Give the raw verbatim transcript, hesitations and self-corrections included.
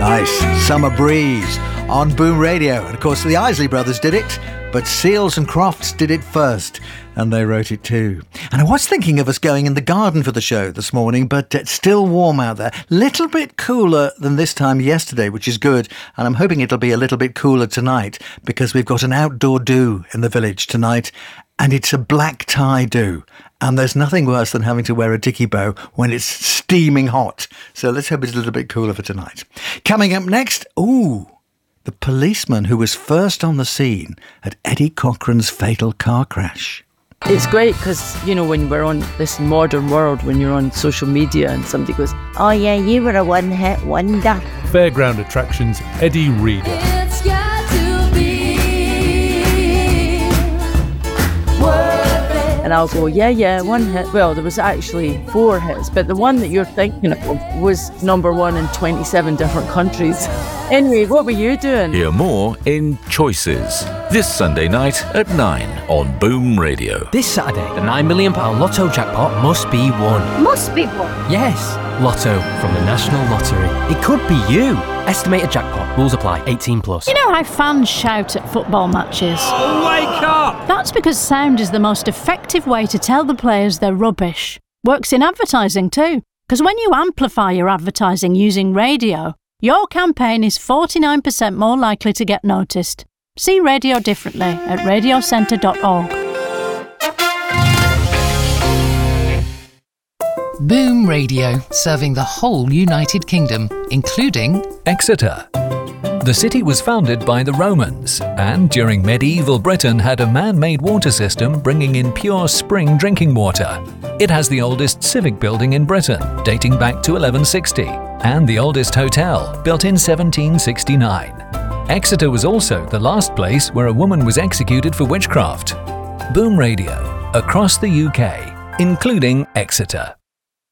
Nice. Summer Breeze on Boom Radio. And of course, the Isley Brothers did it, but Seals and Crofts did it first. And they wrote it too. And I was thinking of us going in the garden for the show this morning, but it's still warm out there. Little bit cooler than this time yesterday, which is good. And I'm hoping it'll be a little bit cooler tonight because we've got an outdoor do in the village tonight. And it's a black tie do. And there's nothing worse than having to wear a dicky bow when it's steaming hot. So let's hope it's a little bit cooler for tonight. Coming up next, ooh, the policeman who was first on the scene at Eddie Cochran's fatal car crash. It's great because, you know, when we're on this modern world, when you're on social media and somebody goes, oh yeah, you were a one-hit wonder. Fairground Attractions, Eddie Reader. It's got to be worth it. And I'll go, yeah, yeah, one hit. Well, there was actually four hits, but the one that you're thinking of was number one in twenty-seven different countries. Anyway, what were you doing? Hear more in Choices, this Sunday night at nine on Boom Radio. This Saturday, the nine million pounds Lotto jackpot must be won. Must be won? Yes, Lotto from the National Lottery. It could be you. Estimated jackpot. Rules apply. eighteen plus. You know how fans shout at football matches? Oh, wake up! That's because sound is the most effective way to tell the players they're rubbish. Works in advertising too. Because when you amplify your advertising using radio, your campaign is forty-nine percent more likely to get noticed. See radio differently at radio centre dot org. Boom Radio, serving the whole United Kingdom, including Exeter. The city was founded by the Romans and during medieval Britain had a man-made water system bringing in pure spring drinking water. It has the oldest civic building in Britain, dating back to eleven sixty, and the oldest hotel, built in seventeen sixty-nine. Exeter was also the last place where a woman was executed for witchcraft. Boom Radio, across the U K, including Exeter.